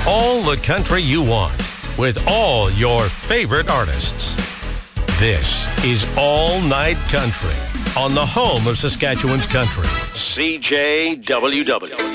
All the country you want, with all your favorite artists. This is All Night Country on the home of Saskatchewan's country, CJWW.